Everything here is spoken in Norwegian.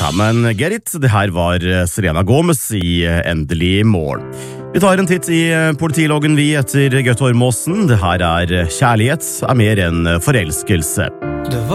sammen Get It. Det her var Selena Gomez i Endelig morgen. Vi tar en titt i politiloggen vi etter Gaute Ormåsen. Det her er kjærlighet er mer enn forelskelse.